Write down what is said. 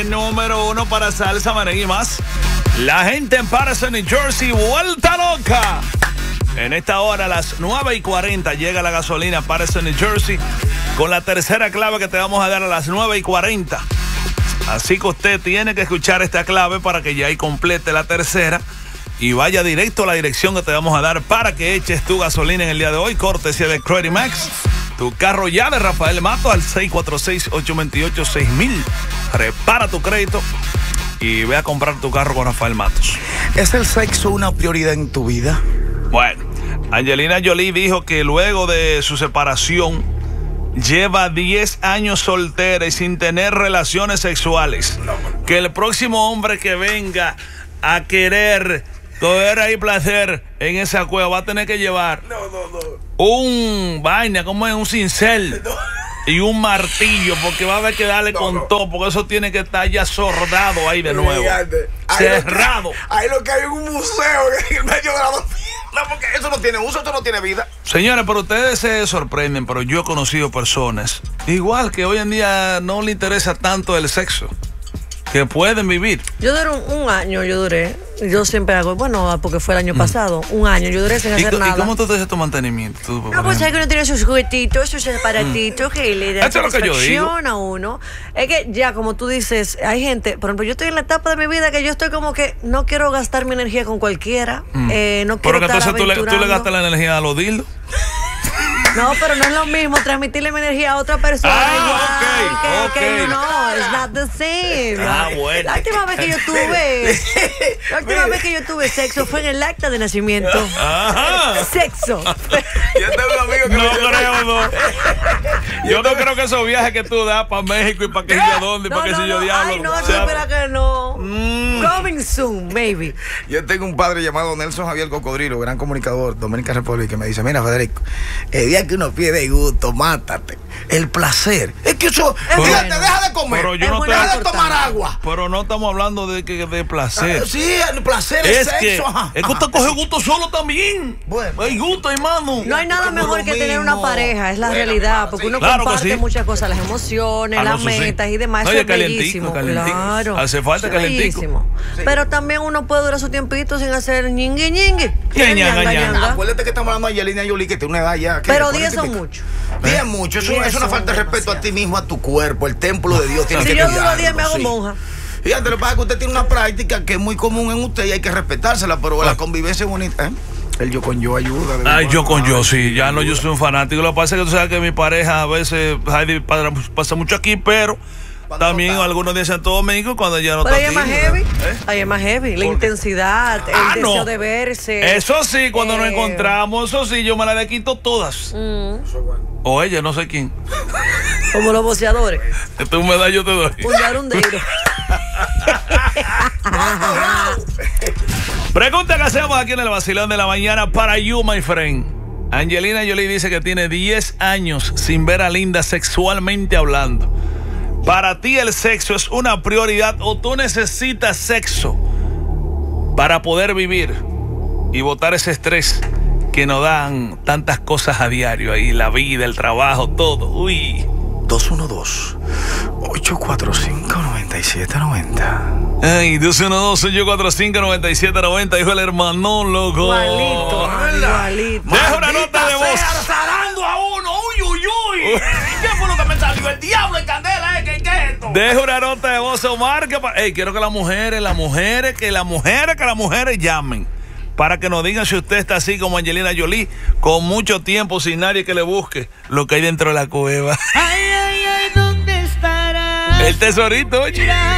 número 1 para salsa, merengue y más. La gente en Patterson, New Jersey, vuelta loca. En esta hora, a las 9:40, llega la gasolina a Patterson, New Jersey, con la tercera clave que te vamos a dar a las 9:40. Así que usted tiene que escuchar esta clave para que ya ahí complete la tercera y vaya directo a la dirección que te vamos a dar para que eches tu gasolina en el día de hoy, cortesía de Credit Max. Tu carro ya de Rafael Matos al 646-828-6000. Repara tu crédito y ve a comprar tu carro con Rafael Matos. ¿Es el sexo una prioridad en tu vida? Bueno, Angelina Jolie dijo que luego de su separación lleva 10 años soltera y sin tener relaciones sexuales. Que el próximo hombre que venga a querer coger ahí placer en esa cueva va a tener que llevar un vaina, como es un cincel y un martillo, porque va a haber que darle con todo, porque eso tiene que estar ya sordado ahí de nuevo, cerrado. Ahí lo que hay es un museo en el medio de la dos. No, porque eso no tiene uso, esto no tiene vida. Señores, pero ustedes se sorprenden, pero yo he conocido personas, igual que hoy en día no le interesa tanto el sexo, que pueden vivir. Yo duré un año, yo siempre hago, bueno, porque fue el año pasado, un año, yo duré sin hacer nada. ¿Y cómo tú te haces tu mantenimiento? No, pues es que uno tiene sus juguetitos, sus aparatitos que le dan satisfacción a uno. Es que ya, como tú dices, hay gente, por ejemplo, yo estoy en la etapa de mi vida que yo estoy como que no quiero gastar mi energía con cualquiera, no quiero pero que estar entonces tú le gastas la energía a los dildos. No, pero no es lo mismo transmitirle mi energía a otra persona. Ok. No, it's not the same. Bueno. La última vez que yo tuve sexo fue en el acta de nacimiento. Ajá. Sexo. Yo tengo un amigo que Yo no creo que esos viajes que tú das para México y para que sé yo dónde, para que sé yo diablo. Ay, no, espera que no. Coming soon, maybe. Yo tengo un padre llamado Nelson Javier Cocodrilo, gran comunicador, Dominica República, que me dice: mira, Federico, el día que uno pide gusto, mátate. El placer. Es que eso, fíjate, deja de comer. Pero yo no deja de tomar agua. Pero no estamos hablando de placer. Sí, el placer es sexo. Es que usted coge gusto solo también. Bueno. Hay gusto, hermano. No hay nada mejor que tener una pareja, es la realidad, porque uno comparte muchas cosas, las emociones, las metas y demás. Eso es bellísimo. Claro. Hace falta calentico. Pero también uno puede durar su tiempito sin hacer ñingui. Acuérdate que estamos hablando de Angelina Jolie, que tiene una edad ya. Pero 10 son muchos. 10 mucho. Eso es una falta de respeto a ti mismo, a tu cuerpo. El templo de Dios tiene que cuidarlo. Si yo duro 10 me hago monja. Fíjate, lo que pasa es que usted tiene una práctica que es muy común en usted y hay que respetársela, pero la convivencia es bonita. El yo con yo ayuda. Ay, yo con yo, sí. Ya no, yo soy un fanático. Lo que pasa es que tú sabes que mi pareja a veces pasa mucho aquí, pero también algunos días en todo México cuando ya no está. Pero ahí es más heavy. La intensidad, el deseo de verse. Eso sí, cuando nos encontramos, eso sí, yo me la quito todas. Eso es bueno. O ella, no sé quién. Como los boxeadores. Tú me das, yo te doy. Un dedo. Pregunta que hacemos aquí en el vacilón de la mañana para you, my friend. Angelina Jolie dice que tiene 10 años sin ver a Linda sexualmente hablando. ¿Para ti el sexo es una prioridad o tú necesitas sexo para poder vivir y botar ese estrés que nos dan tantas cosas a diario ahí, la vida, el trabajo, todo? Uy. 212-845-9790. Ay, 212-845-9790, dijo el hermanólogo. Igualito. Deja una nota de voz. Azarando a uno. Uy. ¿Qué fue lo que me salió? El diablo en candela, ¿qué es esto? Deja una nota de voz, Omar. Quiero que las mujeres llamen para que nos digan si usted está así como Angelina Jolie, con mucho tiempo sin nadie que le busque lo que hay dentro de la cueva. Ay, ¿dónde estará? El tesorito, oye.